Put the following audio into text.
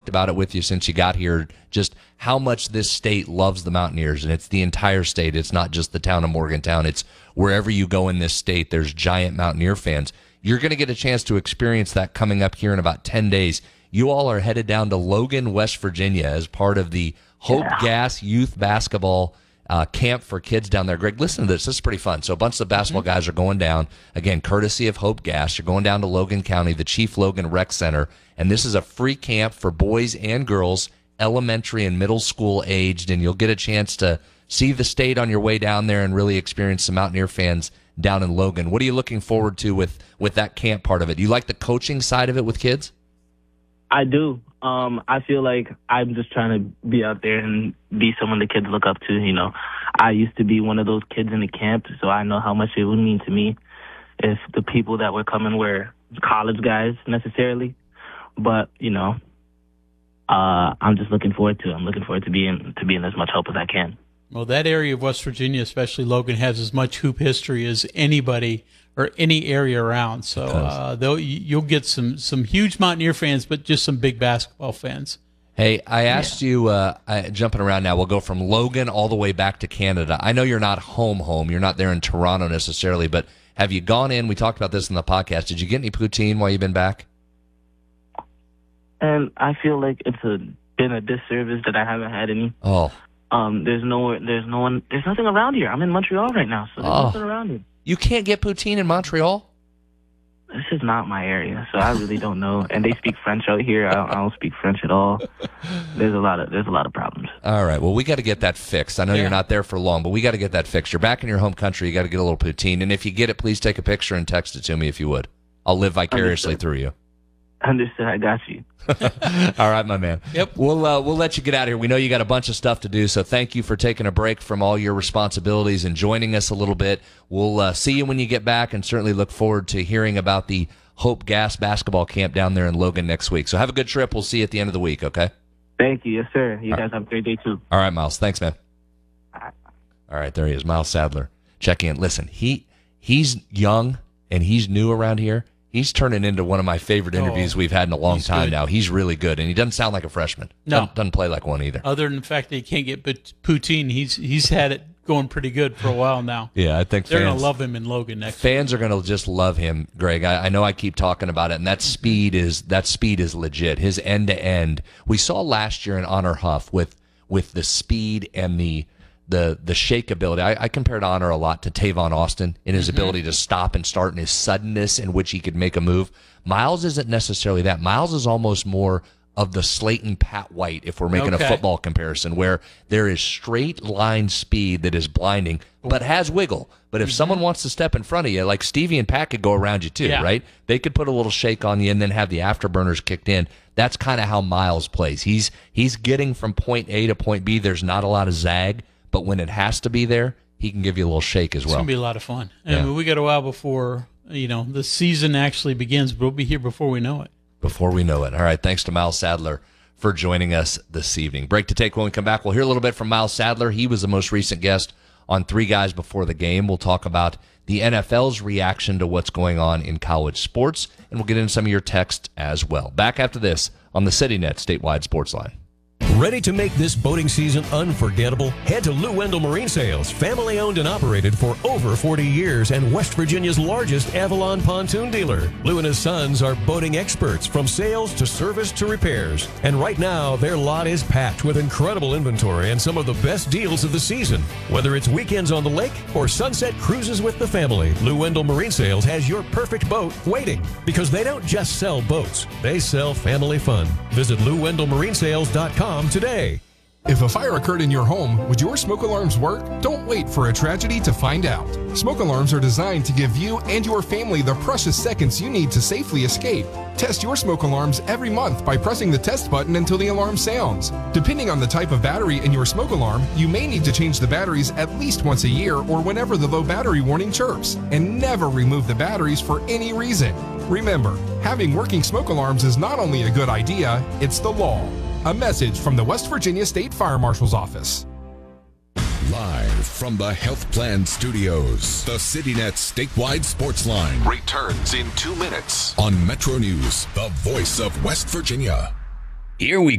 about it with you since you got here, just how much this state loves the Mountaineers, and it's the entire state. It's not just the town of Morgantown. It's wherever you go in this state, there's giant Mountaineer fans. You're going to get a chance to experience that coming up here in about 10 days. You all are headed down to Logan, West Virginia as part of the Hope Gas Youth Basketball camp for kids down there. Greg, listen to this. This is pretty fun. So a bunch of the basketball guys are going down, again, courtesy of Hope Gas. You're going down to Logan County, the Chief Logan Rec Center, and this is a free camp for boys and girls, elementary and middle school aged, and you'll get a chance to see the state on your way down there and really experience some Mountaineer fans down in Logan. What are you looking forward to with that camp part of it? Do you like the coaching side of it with kids? I do. I feel like I'm just trying to be out there and be someone the kids look up to. You know, I used to be one of those kids in the camp, so I know how much it would mean to me if the people that were coming were college guys necessarily. But, you know, I'm just looking forward to it. I'm looking forward to being as much help as I can. Well, that area of West Virginia, especially Logan, has as much hoop history as anybody or any area around. So you'll get some huge Mountaineer fans, but just some big basketball fans. Hey, I asked you, jumping around now, we'll go from Logan all the way back to Canada. I know you're not home. You're not there in Toronto necessarily, but have you gone in? We talked about this in the podcast. Did you get any poutine while you've been back? And I feel like it's been a disservice that I haven't had any. Oh. There's nothing around here. I'm in Montreal right now, so there's nothing around here. You can't get poutine in Montreal? This is not my area, so I really don't know. And they speak French out here. I don't speak French at all. There's a lot of problems. All right. Well, we got to get that fixed. I know you're not there for long, but we got to get that fixed. You're back in your home country. You got to get a little poutine. And if you get it, please take a picture and text it to me if you would. I'll live vicariously through you. Understood. I got you. All right, my man. Yep. We'll let you get out of here. We know you got a bunch of stuff to do, so thank you for taking a break from all your responsibilities and joining us a little bit. We'll see you when you get back, and certainly look forward to hearing about the Hope Gas basketball camp down there in Logan next week. So have a good trip. We'll see you at the end of the week, okay? Thank you. Yes, sir. You guys have a great day, too. All right, Miles. Thanks, man. All right, there he is, Miles Sadler. Check in. Listen, he's young, and he's new around here. He's turning into one of my favorite interviews we've had in a long time now. He's really good, and he doesn't sound like a freshman. No. Doesn't play like one either. Other than the fact that he can't get poutine, he's had it going pretty good for a while now. Yeah, I think they're going to love him in Logan next week. Fans are going to just love him, Greg. I know I keep talking about it, and that speed is legit. His end-to-end. We saw last year in Honor Huff with the speed and the shake ability. I compared Honor a lot to Tavon Austin in his ability to stop and start and his suddenness in which he could make a move. Miles isn't necessarily that. Miles is almost more of the Slayton Pat White, if we're making a football comparison, where there is straight line speed that is blinding, but has wiggle. But if someone wants to step in front of you, like Stevie and Pat could go around you too, right? They could put a little shake on you and then have the afterburners kicked in. That's kind of how Miles plays. He's getting from point A to point B. There's not a lot of zag. But when it has to be there, he can give you a little shake as well. It's going to be a lot of fun. And we got a while before, the season actually begins, but we'll be here before we know it. Before we know it. All right, thanks to Miles Sadler for joining us this evening. Break to take. When we come back, we'll hear a little bit from Miles Sadler. He was the most recent guest on Three Guys Before the Game. We'll talk about the NFL's reaction to what's going on in college sports, and we'll get into some of your text as well. Back after this on the CityNet Statewide Sports Line. Ready to make this boating season unforgettable? Head to Lou Wendell Marine Sales, family owned and operated for over 40 years and West Virginia's largest Avalon pontoon dealer. Lou and his sons are boating experts from sales to service to repairs. And right now, their lot is packed with incredible inventory and some of the best deals of the season. Whether it's weekends on the lake or sunset cruises with the family, Lou Wendell Marine Sales has your perfect boat waiting. Because they don't just sell boats, they sell family fun. Visit LouWendellMarineSales.com today. If a fire occurred in your home, would your smoke alarms work? Don't wait for a tragedy to find out. Smoke alarms are designed to give you and your family the precious seconds you need to safely escape. Test your smoke alarms every month by pressing the test button until the alarm sounds. Depending on the type of battery in your smoke alarm, you may need to change the batteries at least once a year or whenever the low battery warning chirps. And never remove the batteries for any reason. Remember, having working smoke alarms is not only a good idea, it's the law. A message from the West Virginia State Fire Marshal's Office. Live from the Health Plan Studios, the CityNet Statewide Sports Line returns in 2 minutes on Metro News, the voice of West Virginia. Here we